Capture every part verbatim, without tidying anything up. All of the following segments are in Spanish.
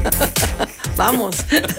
Vamos.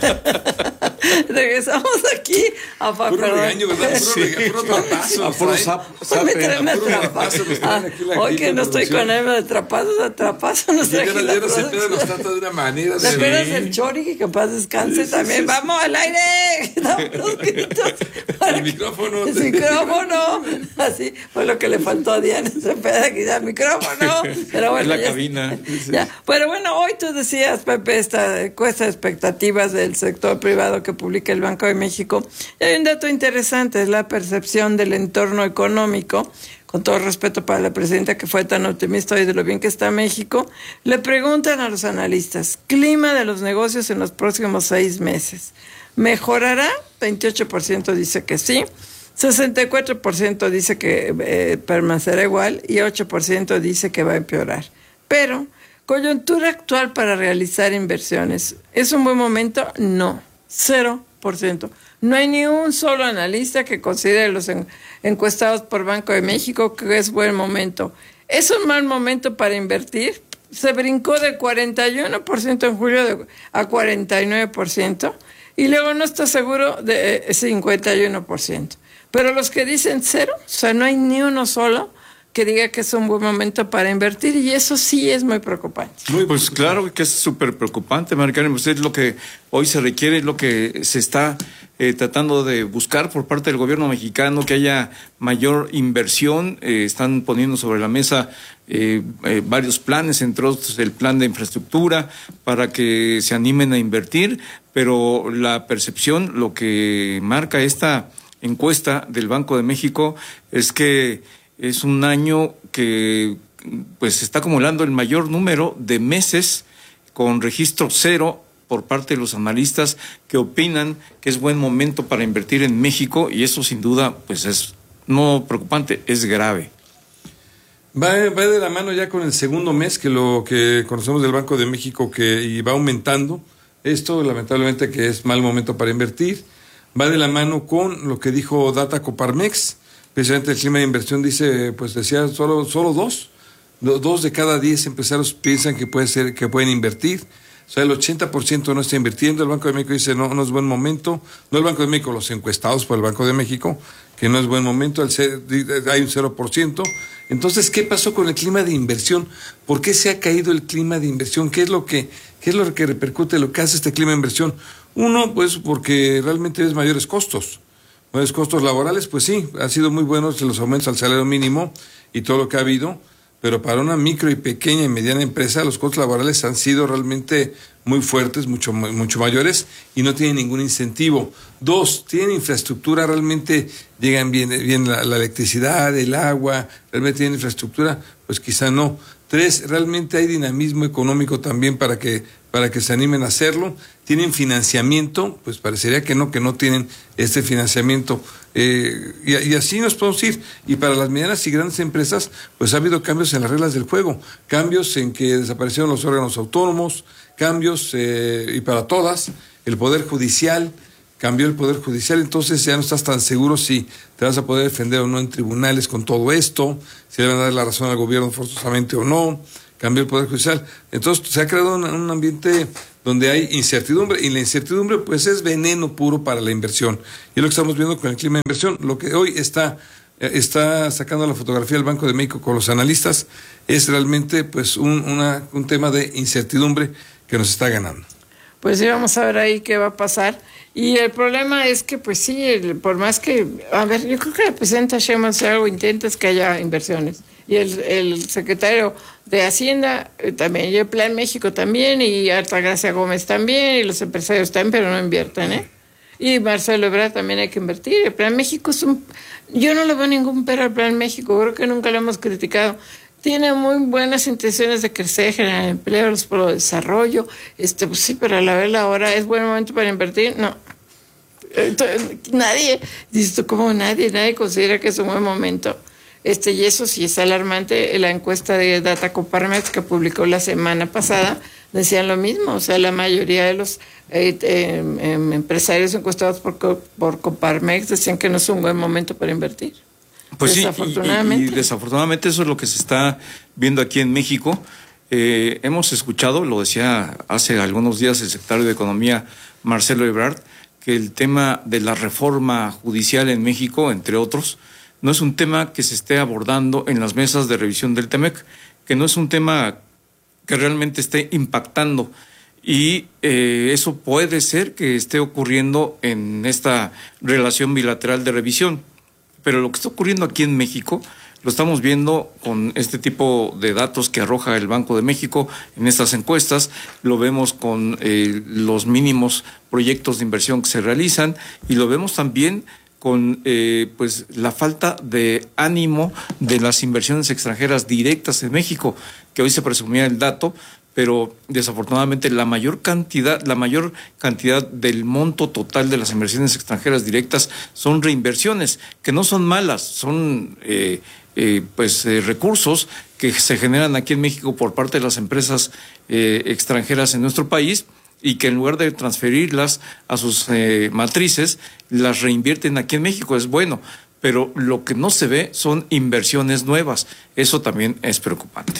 Regresamos aquí a Puro regaño, ¿verdad? Puro, Sí. regaño, puro trapazo. A puro ¿eh? zap- Hoy me zape. traen a puro trapazo. trapazo, me traen aquí la Hoy gente que de no estoy producción. con él de trapazos a trapazo, nos Ya traje no, la ya no se producción. nos trata de una manera. ¿Te de- acuerdas del Chori? Que en paz descanse también. ¡Vamos al aire! Damos los gritos para El que- micrófono. El micrófono. Así fue lo que le faltó a Diana. Se puede quitar el micrófono. Pero bueno, La ya- cabina. ya. Pero bueno, hoy tú decías, Pepe, esta encuesta de expectativas del sector privado que publica el Banco de México. Y hay un dato interesante, es la percepción del entorno económico. Con todo respeto para la presidenta que fue tan optimista hoy de lo bien que está México, le preguntan a los analistas, clima de los negocios en los próximos seis meses. ¿Mejorará? veintiocho por ciento dice que sí, sesenta y cuatro por ciento dice que eh, permanecerá igual y ocho por ciento dice que va a empeorar. Pero, coyuntura actual para realizar inversiones. ¿Es un buen momento? No, cero por ciento. No hay ni un solo analista que considere los en, encuestados por Banco de México que es buen momento. ¿Es un mal momento para invertir? Se brincó de cuarenta y uno por ciento en julio de, a cuarenta y nueve por ciento y luego no está seguro de eh, cincuenta y uno por ciento. Pero los que dicen cero, o sea, no hay ni uno solo que diga que es un buen momento para invertir y eso sí es muy preocupante. Muy, pues claro que es súper preocupante, Maricarmen. Pues es lo que hoy se requiere, es lo que se está eh, tratando de buscar por parte del gobierno mexicano, que haya mayor inversión. Eh, están poniendo sobre la mesa eh, eh, varios planes, entre otros el plan de infraestructura, para que se animen a invertir, pero la percepción, lo que marca esta encuesta del Banco de México es que es un año que pues está acumulando el mayor número de meses con registro cero por parte de los analistas que opinan que es buen momento para invertir en México, y eso sin duda pues es no preocupante, es grave. Va, va de la mano ya con el segundo mes, que lo que conocemos del Banco de México, que y va aumentando. Esto, lamentablemente, que es mal momento para invertir. Va de la mano con lo que dijo Data Coparmex. Precisamente el clima de inversión dice, pues decía, solo, solo dos. Dos de cada diez empresarios piensan que puede ser, que pueden invertir. O sea, el ochenta por ciento no está invirtiendo. El Banco de México dice, no, no es buen momento. No el Banco de México, los encuestados por el Banco de México, que no es buen momento. El C, hay un cero por ciento. Entonces, ¿qué pasó con el clima de inversión? ¿Por qué se ha caído el clima de inversión? ¿Qué es lo que, qué es lo que repercute, lo que hace este clima de inversión? Uno, pues, porque realmente es mayores costos. Mayores costos laborales, pues sí, han sido muy buenos los aumentos al salario mínimo y todo lo que ha habido, pero para una micro y pequeña y mediana empresa los costos laborales han sido realmente muy fuertes, mucho, mucho mayores, y no tienen ningún incentivo. Dos, tienen infraestructura, realmente llegan bien, bien la, la electricidad, el agua, realmente tienen infraestructura, pues quizá no. Tres, realmente hay dinamismo económico también para que, para que se animen a hacerlo. Tienen financiamiento, pues parecería que no, que no tienen este financiamiento. Eh, y, y así nos podemos ir. Y para las medianas y grandes empresas, pues ha habido cambios en las reglas del juego, cambios en que desaparecieron los órganos autónomos, cambios, eh, y para todas, el Poder Judicial, cambió el Poder Judicial, entonces ya no estás tan seguro si te vas a poder defender o no en tribunales con todo esto, si le van a dar la razón al gobierno forzosamente o no, cambió el Poder Judicial. Entonces se ha creado un, un ambiente donde hay incertidumbre, y la incertidumbre pues es veneno puro para la inversión. Y es lo que estamos viendo con el clima de inversión. Lo que hoy está, está sacando la fotografía del Banco de México con los analistas es realmente pues un, una, un tema de incertidumbre que nos está ganando. Pues sí, vamos a ver ahí qué va a pasar. Y el problema es que, pues sí, el, por más que, a ver, yo creo que la presidenta Sheinbaum, si algo intenta es que haya inversiones. Y el, el secretario de Hacienda eh, también, y el Plan México también, y Altagracia Gómez también, y los empresarios también, pero no invierten, ¿eh? Y Marcelo Ebrard también hay que invertir. El Plan México es un... Yo no le veo ningún pero al Plan México, creo que nunca lo hemos criticado. Tiene muy buenas intenciones de crecer, generar empleo, los pro desarrollo, este, pues sí, pero a la vez la hora es buen momento para invertir, no. Entonces, nadie, dices tú, ¿cómo nadie? Nadie considera que es un buen momento. Este, y eso sí es alarmante. La encuesta de Data Coparmex que publicó la semana pasada decían lo mismo. O sea, la mayoría de los eh, eh, eh, empresarios encuestados por, por Coparmex decían que no es un buen momento para invertir. Pues desafortunadamente. sí, y, y, y desafortunadamente eso es lo que se está viendo aquí en México. Eh, hemos escuchado, lo decía hace algunos días el secretario de Economía, Marcelo Ebrard, que el tema de la reforma judicial en México, entre otros, no es un tema que se esté abordando en las mesas de revisión del Temec, que no es un tema que realmente esté impactando. Y eh, eso puede ser que esté ocurriendo en esta relación bilateral de revisión. Pero lo que está ocurriendo aquí en México lo estamos viendo con este tipo de datos que arroja el Banco de México en estas encuestas, lo vemos con eh, los mínimos proyectos de inversión que se realizan y lo vemos también con eh, pues la falta de ánimo de las inversiones extranjeras directas en México, que hoy se presumía el dato, pero desafortunadamente la mayor cantidad, la mayor cantidad del monto total de las inversiones extranjeras directas son reinversiones, que no son malas, son eh, eh, pues eh, recursos que se generan aquí en México por parte de las empresas eh, extranjeras en nuestro país y que en lugar de transferirlas a sus eh, matrices, las reinvierten aquí en México. Es bueno, pero lo que no se ve son inversiones nuevas. Eso también es preocupante.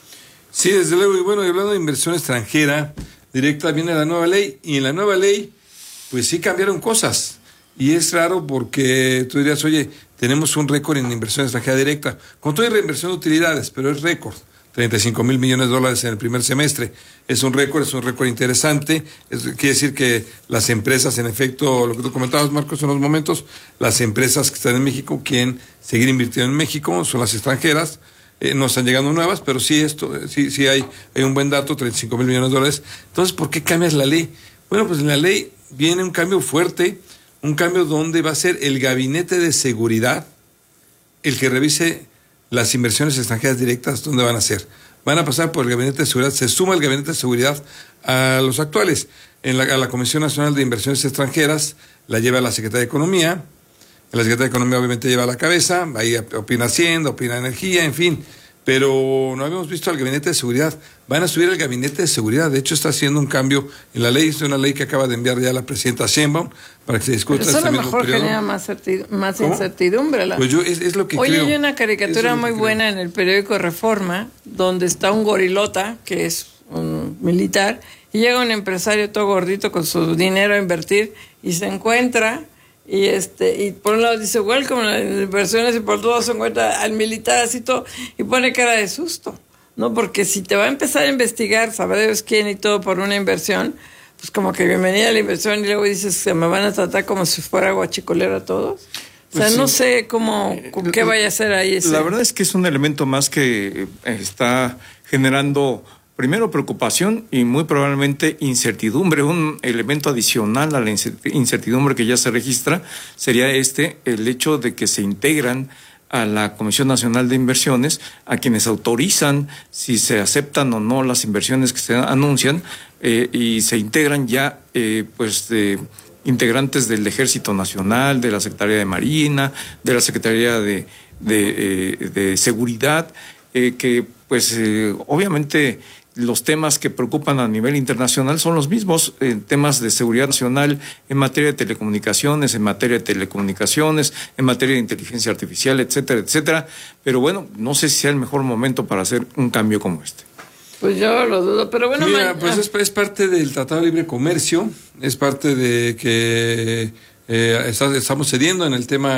Sí, desde luego, y bueno, y hablando de inversión extranjera directa, viene la nueva ley, y en la nueva ley, pues sí cambiaron cosas, y es raro porque tú dirías, oye, tenemos un récord en inversión extranjera directa, con toda reinversión de utilidades, pero es récord, treinta y cinco mil millones de dólares en el primer semestre, es un récord, es un récord interesante, es, quiere decir que las empresas, en efecto, lo que tú comentabas, Marcos, en los momentos, las empresas que están en México quieren seguir invirtiendo en México, son las extranjeras. Eh, no están llegando nuevas, pero sí esto, eh, sí, sí hay, hay un buen dato, treinta y cinco mil millones de dólares. Entonces, ¿por qué cambias la ley? Bueno, pues en la ley viene un cambio fuerte, un cambio donde va a ser el gabinete de seguridad el que revise las inversiones extranjeras directas, ¿dónde van a ser? Van a pasar por el gabinete de seguridad, se suma el gabinete de seguridad a los actuales. En la, a la Comisión Nacional de Inversiones Extranjeras la lleva la Secretaría de Economía. La Secretaría de Economía obviamente lleva la cabeza, ahí opina Hacienda, opina Energía, en fin, pero no habíamos visto al Gabinete de Seguridad. Van a subir el Gabinete de Seguridad, de hecho está haciendo un cambio en la ley, es una ley que acaba de enviar ya la presidenta Sheinbaum para que se discuta pero eso este a lo mismo mejor periodo. genera más, más incertidumbre. La... Pues yo, es, es lo que Oye, creo. hay una caricatura es muy buena en el periódico Reforma, donde está un gorilota, que es un militar, y llega un empresario todo gordito con su dinero a invertir, y se encuentra... Y este y por un lado dice welcome a las inversiones y por otro lado se encuentra al militar así todo y pone cara de susto, ¿no? Porque si te va a empezar a investigar, saber Dios quién y todo por una inversión, pues como que bienvenida a la inversión y luego dices que me van a tratar como si fuera guachicolero a todos. O sea, pues no sí. sé cómo, con qué vaya a ser ahí ese. La verdad es que es un elemento más que está generando primero preocupación y muy probablemente incertidumbre. Un elemento adicional a la incertidumbre que ya se registra sería este, el hecho de que se integran a la Comisión Nacional de Inversiones, a quienes autorizan si se aceptan o no las inversiones que se anuncian, eh, y se integran ya eh, pues de integrantes del Ejército Nacional, de la Secretaría de Marina, de la Secretaría de, de, eh, de Seguridad, eh, que pues eh, obviamente los temas que preocupan a nivel internacional son los mismos, eh, temas de seguridad nacional en materia de telecomunicaciones, en materia de telecomunicaciones, en materia de inteligencia artificial, etcétera, etcétera. Pero bueno, no sé si sea el mejor momento para hacer un cambio como este. Pues yo lo dudo, pero bueno. Mira, man... pues es, es parte del Tratado de Libre Comercio, es parte de que eh, está, estamos cediendo en el tema